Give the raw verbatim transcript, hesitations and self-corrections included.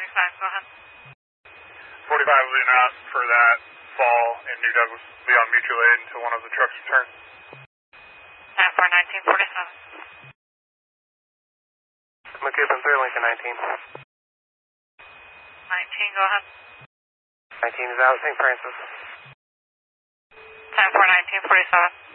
forty-five, go ahead. forty-five leading out for that fall in New Douglas. Be on mutual aid until one of the trucks returns. ten four, nineteen forty-seven. McCubbin three, Lincoln nineteen. nineteen, go ahead. nineteen is out, Saint Francis. ten four, nineteen forty-seven.